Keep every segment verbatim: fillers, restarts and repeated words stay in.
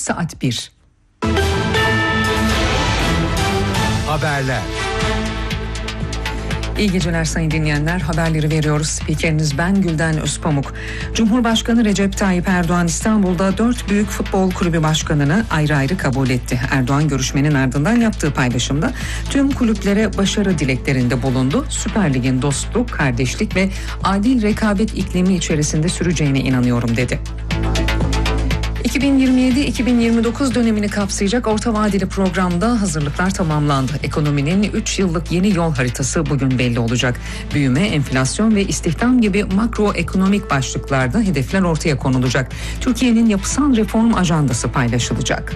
saat bir. Haberler. İyi geceler sayın dinleyenler. Haberleri veriyoruz. Spikeriniz ben Gülden Özpamuk. Cumhurbaşkanı Recep Tayyip Erdoğan İstanbul'da dört büyük futbol kulübü başkanını ayrı ayrı kabul etti. Erdoğan görüşmenin ardından yaptığı paylaşımda tüm kulüplere başarı dileklerinde bulundu. Süper Lig'in dostluk, kardeşlik ve adil rekabet iklimi içerisinde süreceğine inanıyorum dedi. iki bin yirmi yedi iki bin yirmi dokuz dönemini kapsayacak orta vadeli programda hazırlıklar tamamlandı. Ekonominin üç yıllık yeni yol haritası bugün belli olacak. Büyüme, enflasyon ve istihdam gibi makroekonomik başlıklarda hedefler ortaya konulacak. Türkiye'nin yapısal reform ajandası paylaşılacak.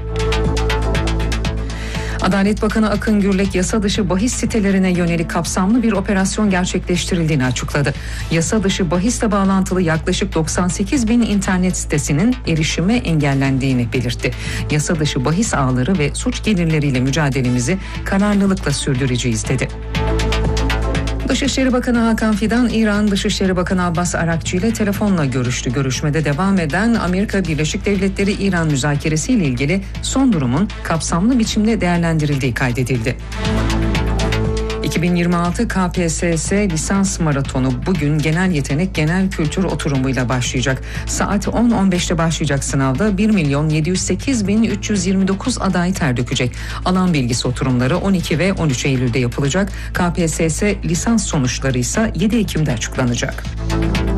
Adalet Bakanı Akın Gürlek yasa dışı bahis sitelerine yönelik kapsamlı bir operasyon gerçekleştirildiğini açıkladı. Yasa dışı bahisle bağlantılı yaklaşık doksan sekiz bin internet sitesinin erişime engellendiğini belirtti. Yasa dışı bahis ağları ve suç gelirleriyle mücadelemizi kararlılıkla sürdüreceğiz dedi. Dışişleri Bakanı Hakan Fidan, İran Dışişleri Bakanı Abbas Arakçı ile telefonla görüştü. Görüşmede devam eden Amerika Birleşik Devletleri İran müzakeresi ile ilgili son durumun kapsamlı biçimde değerlendirildiği kaydedildi. iki bin yirmi altı K P S S lisans maratonu bugün genel yetenek genel kültür oturumuyla başlayacak. Saat on on beşte başlayacak sınavda bir milyon yedi yüz sekiz bin üç yüz yirmi dokuz aday ter dökecek. Alan bilgisi oturumları on iki ve on üç Eylül'de yapılacak. K P S S lisans sonuçları ise yedi Ekim'de açıklanacak.